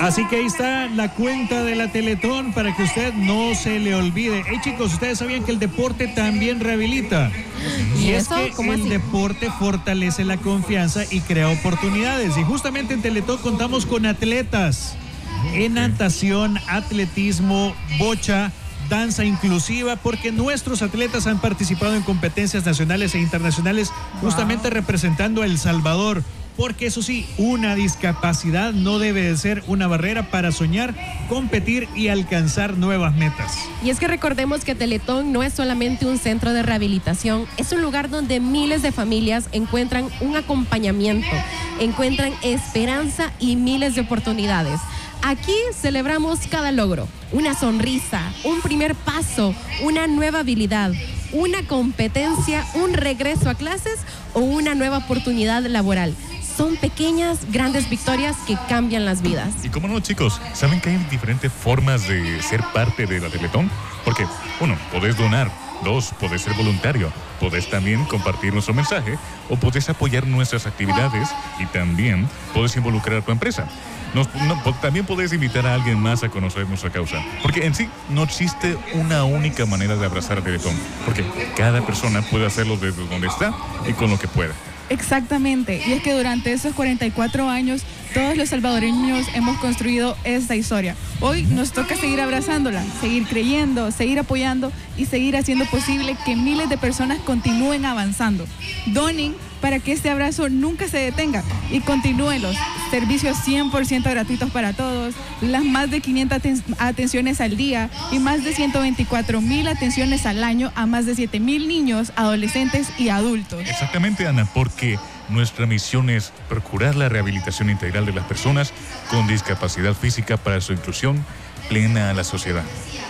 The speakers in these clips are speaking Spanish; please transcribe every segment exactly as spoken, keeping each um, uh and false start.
Así que ahí está la cuenta de la Teletón para que usted no se le olvide. Hey chicos, ustedes sabían que el deporte también rehabilita. Y, ¿Y es eso? que el así? deporte fortalece la confianza y crea oportunidades. Y justamente en Teletón contamos con atletas en natación, atletismo, bocha, danza inclusiva, porque nuestros atletas han participado en competencias nacionales e internacionales justamente wow. representando a El Salvador. Porque eso sí, una discapacidad no debe de ser una barrera para soñar, competir y alcanzar nuevas metas. Y es que recordemos que Teletón no es solamente un centro de rehabilitación, es un lugar donde miles de familias encuentran un acompañamiento, encuentran esperanza y miles de oportunidades. Aquí celebramos cada logro, una sonrisa, un primer paso, una nueva habilidad, una competencia, un regreso a clases o una nueva oportunidad laboral. Son pequeñas, grandes victorias que cambian las vidas. Y cómo no, chicos, ¿saben que hay diferentes formas de ser parte de la Teletón? Porque, uno, podés donar. Dos, podés ser voluntario. Podés también compartir nuestro mensaje o podés apoyar nuestras actividades y también podés involucrar a tu empresa. Nos, no, también podés invitar a alguien más a conocer nuestra causa. Porque en sí no existe una única manera de abrazar a Teletón. Porque cada persona puede hacerlo desde donde está y con lo que pueda. Exactamente, y es que durante esos cuarenta y cuatro años todos los salvadoreños hemos construido esta historia. Hoy nos toca seguir abrazándola, seguir creyendo, seguir apoyando y seguir haciendo posible que miles de personas continúen avanzando. Donen para que este abrazo nunca se detenga y continúen los servicios cien por ciento gratuitos para todos, las más de quinientas aten- atenciones al día y más de ciento veinticuatro mil atenciones al año a más de siete mil niños, adolescentes y adultos. Exactamente, Ana, porque nuestra misión es procurar la rehabilitación integral de las personas con discapacidad física para su inclusión plena a la sociedad.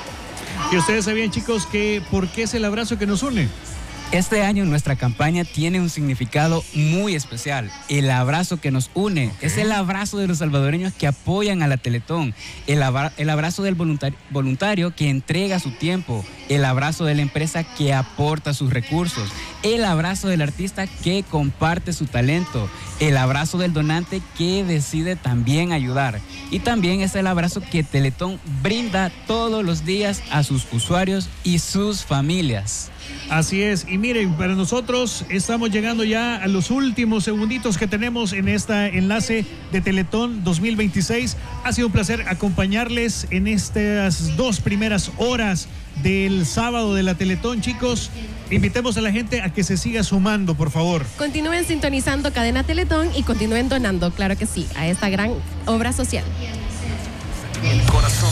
¿Y ustedes sabían, chicos, que por qué es el abrazo que nos une? Este año nuestra campaña tiene un significado muy especial. El abrazo que nos une. Okay. Es el abrazo de los salvadoreños que apoyan a la Teletón. El, abra- el abrazo del voluntario, voluntario que entrega su tiempo. El abrazo de la empresa que aporta sus recursos. El abrazo del artista que comparte su talento. El abrazo del donante que decide también ayudar. Y también es el abrazo que Teletón brinda todos los días a sus usuarios y sus familias. Así es, y miren, para nosotros estamos llegando ya a los últimos segunditos que tenemos en este enlace de Teletón dos mil veintiséis. Ha sido un placer acompañarles en estas dos primeras horas del sábado de la Teletón, chicos. Invitemos a la gente a que se siga sumando, por favor. Continúen sintonizando Cadena Teletón y continúen donando, claro que sí, a esta gran obra social. El corazón.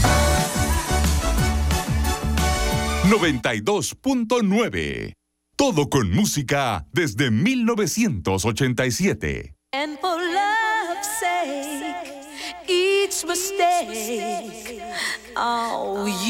noventa y dos punto nueve. Todo con música desde mil novecientos ochenta y siete. And for love's sake, each mistake, oh, you